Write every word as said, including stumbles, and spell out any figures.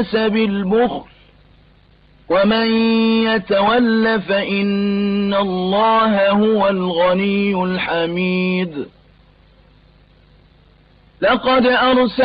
بالبخل ومن يتول فإن الله هو الغني الحميد. لقد أرسل